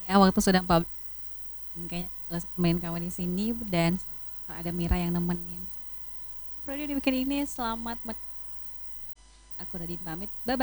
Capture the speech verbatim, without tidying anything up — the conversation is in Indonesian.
Ya waktu sudah empat belas kayaknya aku selesai nemenin kamu di sini dan kalau ada Mira yang nemenin. Prodi di weekend ini selamat men- aku Radin pamit. Bye bye.